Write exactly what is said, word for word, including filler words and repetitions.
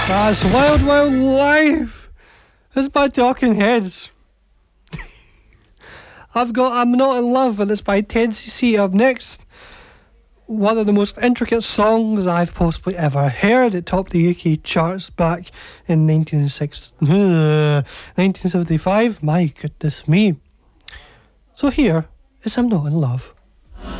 That's Wild Wild Life. It's by Talking Heads. I've got I'm Not in Love, and it's by ten C C. Up next, one of the most intricate songs I've possibly ever heard. It topped the U K charts back in nineteen seventy-five. My goodness me. So here is I'm Not in Love.